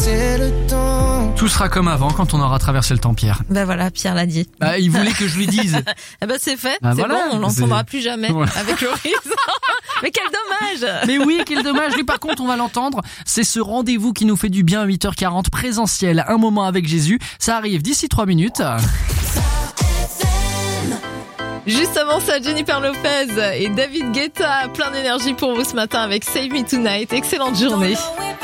traverser le temps. Tout sera comme avant quand on aura traversé le temps, Pierre. Bah voilà, Pierre l'a dit. Bah, il voulait que je lui dise. Eh ben c'est fait, Bah c'est voilà, bon, on l'entendra c'est- plus jamais Voilà. avec Loris. Mais quel dommage. Mais oui, quel dommage. Lui, par contre, on va l'entendre. C'est ce rendez-vous qui nous fait du bien à 8h40, présentiel, un moment avec Jésus. Ça arrive d'ici 3 minutes. Juste avant ça, Jennifer Lopez et David Guetta, plein d'énergie pour vous ce matin avec Save Me Tonight. Excellente journée.